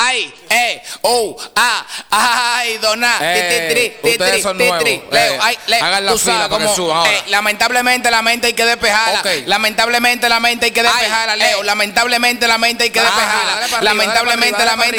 ay, ay, dona, ustedes son nuevos. Leo, hagan la fila para que suban ahora. Lamentablemente la mente hay que despejarla. Okay. Lamentablemente la mente hay que despejarla, Leo. Lamentablemente la mente hay que despejarla. Lamentablemente la mente